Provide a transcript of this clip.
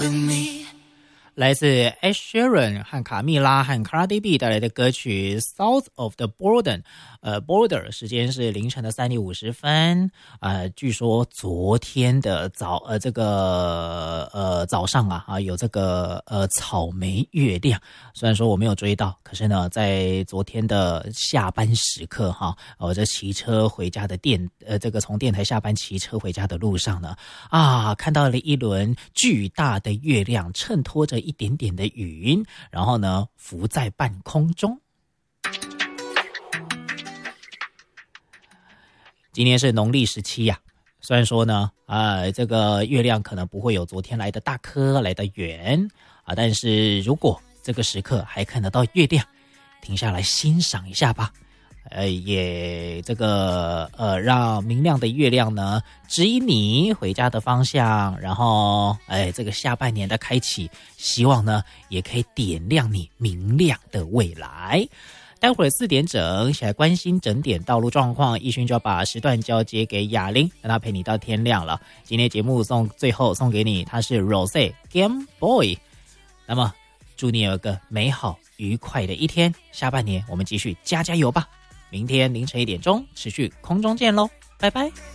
来自 Ed Sheeran 和卡蜜拉和 Cardi B 带来的歌曲 South of the Border， 时间是凌晨的3点50分。据说昨天的早上有这个草莓月亮，虽然说我没有追到，可是呢，在昨天的下班时刻我这骑车回家的这个从电台下班骑车回家的路上呢，看到了一轮巨大的月亮，衬托着一点点的云，然后呢浮在半空中。今天是农历17呀，虽然说呢这个月亮可能不会有昨天来的大颗来的圆但是如果这个时刻还看得到月亮，停下来欣赏一下吧。也这个让明亮的月亮呢指引你回家的方向，然后这个下半年的开启，希望呢也可以点亮你明亮的未来。待会儿4点整起来关心整点道路状况，奕迅就要把时段交接给雅玲，让她陪你到天亮了。今天节目最后送给你，他是 Rose Game Boy。 那么祝你有个美好愉快的一天，下半年我们继续加油吧。明天凌晨1点钟持续空中见咯，拜拜。